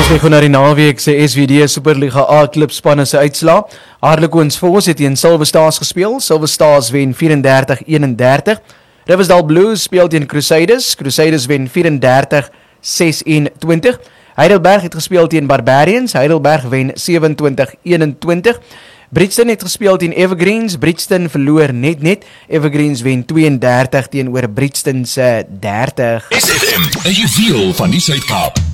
Ons kyk na die naweek se SVD Superliga A klubspanne se uitslaa. Harlequins Vos het teen Silver Stars gespeel. Silver Stars wen 34-31. Riversdale Blues speel teen Crusaders. Crusaders wen 34-26. Heidelberg het gespeel teen Barbarians. Heidelberg wen 27-21. Bridgton het gespeel teen Evergreens. Bridgton verloor net. Evergreens wen 32 teenoor Bridgton se 30. SFM, 'n juweel van die Suid-Kaap.